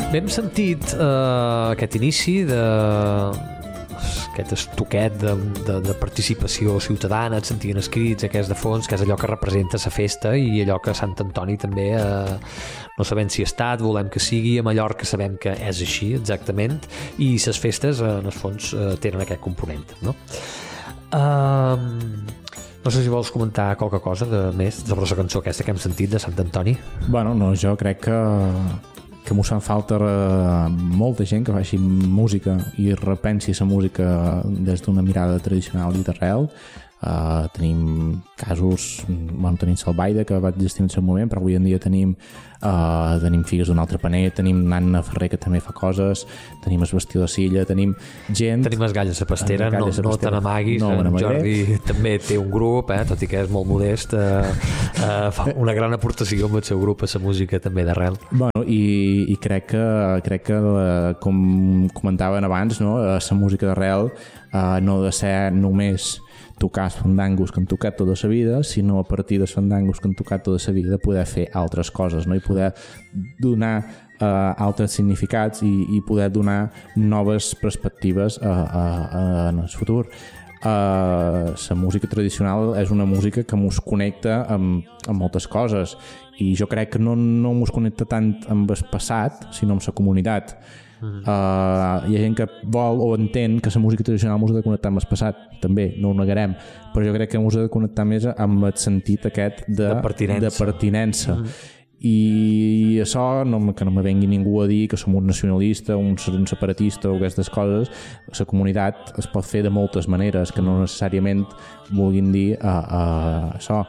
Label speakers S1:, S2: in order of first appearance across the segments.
S1: Bé, hem sentit aquest inici aquest estoquet de participació ciutadana, et sentien escrits, aquest de fons, que és allò que representa la festa i allò que Sant Antoni també no sabem si ha estat, volem que sigui, a Mallorca sabem que és així exactament, i les festes en el fons tenen aquest component, no? No sé si vols comentar qualque cosa de més sobre la cançó aquesta que hem sentit de Sant Antoni.
S2: Bueno, no, jo crec que m'ho fan falta molta gent que faci música i repensi la música des d'una mirada tradicional i d'arrel. Tenim casos, tenim Salvaida, que va existir en el seu moment, però avui en dia tenim Figues d'un altre paner, tenim Nanna Ferrer, que també fa coses, tenim el Bastió de Silla, tenim gent...
S1: Tenim els Galles a Pastera, no te n'amaguis, en Jordi també té un grup, tot i que és molt modest, fa una gran aportació amb el seu grup a la música també d'arrel.
S2: Bueno, i crec que com comentaven abans, no? La música d'arrel no ha de ser només tocar els fandangos que han tocat tota la vida, sinó a partir dels fandangos que han tocat tota la vida poder fer altres coses, no? I poder donar altres significats i poder donar noves perspectives en el futur. La música tradicional és una música que mos connecta amb moltes coses i jo crec que no mos connecta tant amb el passat, sinó amb la comunitat. Hi ha gent que vol o entén que la música tradicional mos ha de connectar amb el passat, també, no ho negarem, però jo crec que mos ha de connectar més amb el sentit aquest de pertinença. I això, que no me vengui ningú a dir que som un nacionalista, un separatista o aquestes coses. La comunitat es pot fer de moltes maneres, que no necessàriament vulguin dir això.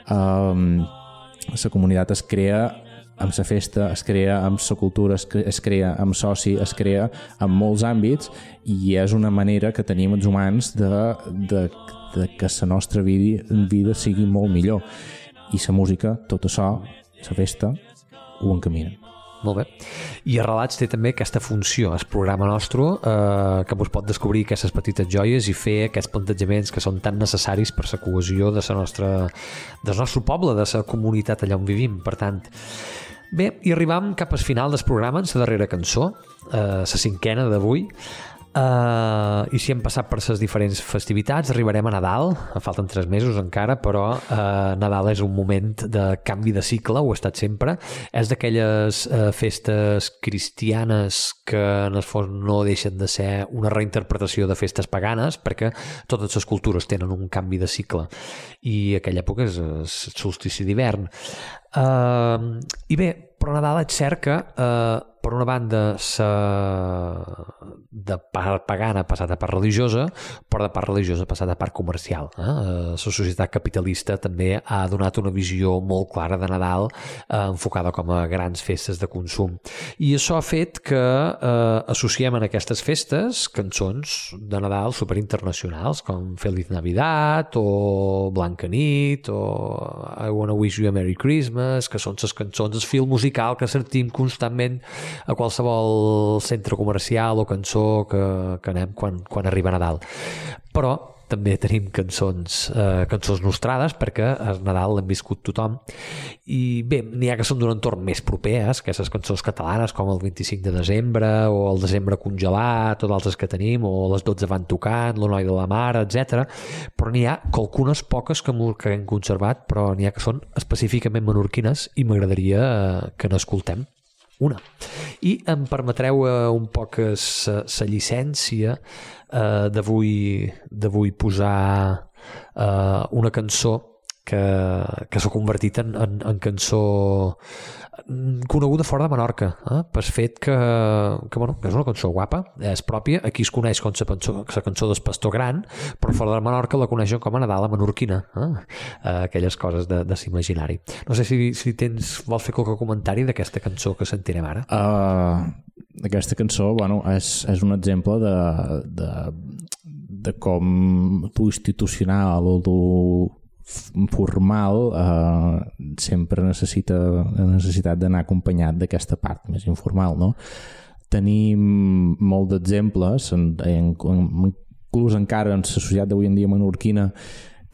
S2: La comunitat es crea amb la festa, es crea amb la cultura, es crea amb soci, es crea en molts àmbits, i és una manera que tenim els humans de que la nostra vida sigui molt millor. I la música, tot això, la festa, ho encaminen.
S1: Molt bé. I Arrelats té també aquesta funció, el programa nostre, que us pot descobrir aquestes petites joies i fer aquests plantejaments que són tan necessaris per la cohesió del nostre poble, de la comunitat allà on vivim. Per tant, bé, i arribam cap al final del programa, en la darrera cançó, la 5a d'avui. I si hem passat per les diferents festivitats, arribarem a Nadal. Falten 3 mesos encara, però Nadal és un moment de canvi de cicle, ho ha estat sempre. És d'aquelles festes cristianes que en el fons no deixen de ser una reinterpretació de festes paganes, perquè totes les cultures tenen un canvi de cicle, i aquella època és el solstici d'hivern. I bé, però Nadal és cert que per una banda de part pagana passat a part religiosa, però de part religiosa passat a part comercial. La societat capitalista també ha donat una visió molt clara de Nadal, enfocada com a grans festes de consum. I això ha fet que associem en aquestes festes cançons de Nadal superinternacionals, com Feliz Navidad o Blanca Nit o I Wanna Wish You a Merry Christmas, que són les cançons, el fil musical que sentim constantment a qualsevol centre comercial o cançó que anem quan arriba Nadal. Però també tenim cançons nostrades, perquè el Nadal l'hem viscut tothom, i bé, n'hi ha que són d'un entorn més proper, aquestes cançons catalanes com el 25 de desembre o el desembre congelat o d'altres que tenim, o les 12 van tocant, lo noi de la mare, etc. Però n'hi ha algunes poques que hem conservat, però n'hi ha que són específicament menorquines i m'agradaria que n'escoltem una. I em permetreu un poc la llicència d'avui posar una cançó que s'ha convertit en cançó coneguda fora de Menorca, pel fet que és una cançó guapa, és pròpia, aquí es coneix com la cançó del Pastor Gran, però fora de Menorca la coneixen com a Nadal a menorquina, aquelles coses de l'imaginari. No sé si vols fer qualque comentari d'aquesta cançó que sentirem ara.
S2: Aquesta cançó, és un exemple de com lo institucional o lo formal sempre necessitat d'anar acompanyat d'aquesta part més informal, no? Tenim molt d'exemples, inclús encara en la societat d'avui en dia menorquina,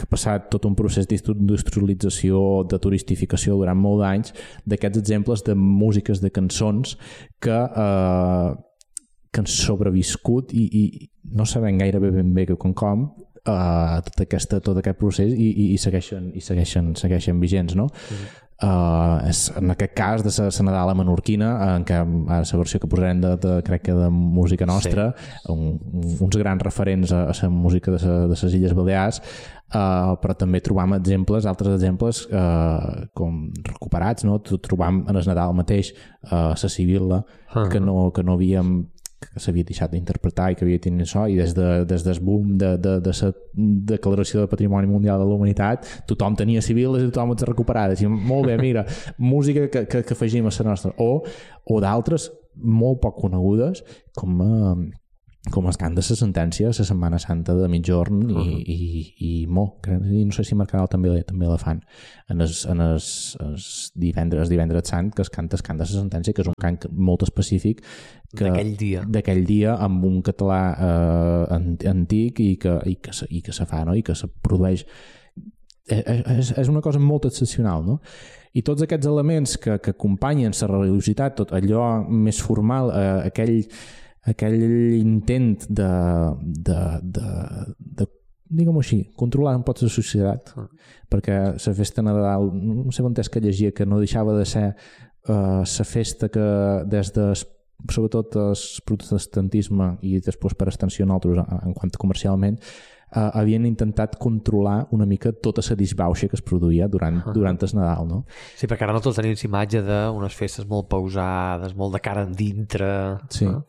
S2: que ha passat tot un procés d'industrialització, de turistificació durant molts anys, d'aquests exemples de músiques, de cançons que han sobreviscut i no sabem gairebé ben bé com tot aquest procés i segueixen vigents, no? En aquest cas de la Nadala menorquina, en què la versió que posarem crec que de música nostra, uns grans referents a la música de les Illes Balears, però també trobam altres exemples com recuperats, no? Trobam en el Nadal mateix la Sibil·la, que no havíem, que s'havia deixat d'interpretar i que havia tingut això, i des del boom de la declaració de Patrimoni Mundial de la Humanitat tothom tenia Sibil·les i tothom les recuperava. Molt bé, mira, música que afegim a la nostra, o d'altres molt poc conegudes com el cant de la sentència a la Setmana Santa de Migjorn i no sé si Mercadal també la fan en els divendres sant, que es canta el cant de la sentència, que és un cant molt específic d'aquell dia amb un català antic i que se fa, no? I que se produeix. És una cosa molt excepcional, no? I tots aquests elements que acompanyen la religiositat, tot allò més formal, aquell intent de diguem-ho així, controlar un poc la societat, perquè la festa Nadal, no sé on és que llegia, que no deixava de ser la festa que des de sobretot el protestantisme i després per extensió nosaltres en quant comercialment havien intentat controlar una mica tota la disbauxa que es produïa durant el Nadal, no?
S1: Sí, perquè ara nosaltres tenim imatge d'unes festes molt pausades, molt de cara endintre...
S2: Sí, no?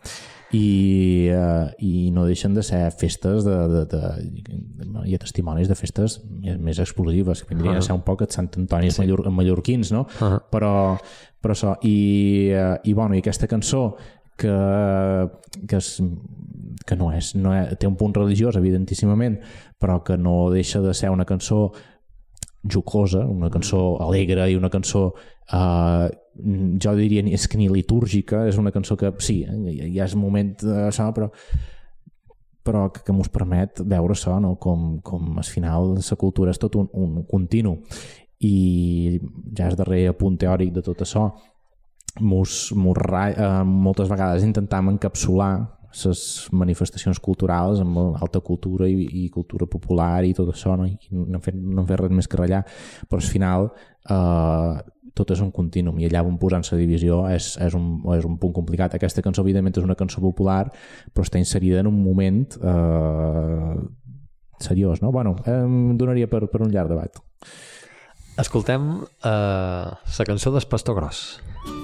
S2: I no deixen de ser festes hi ha testimonis de festes més explosives, que vindrien a ser un poc els Sant Antoni mallorquins, no? Però això, i aquesta cançó que té un punt religiós evidentíssimament, però que no deixa de ser una cançó jocosa, una cançó alegre i una cançó jo diria és que ni litúrgica, és una cançó que sí, hi ha el moment d'això, però que mos permet veure això, no? Com al final la cultura és tot un continu, i ja és darrer apunt teòric de tot això, moltes vegades intentam encapsular les manifestacions culturals amb alta cultura i cultura popular i tot això, no? I no hem fet res més que ratllar, però al final tot és un continu, i allà on posant la divisió és un punt complicat. Aquesta cançó evidentment és una cançó popular, però està inserida en un moment seriós, no? Bueno, em donaria per un llarg debat.
S1: Escoltem la cançó del Pastor Gros.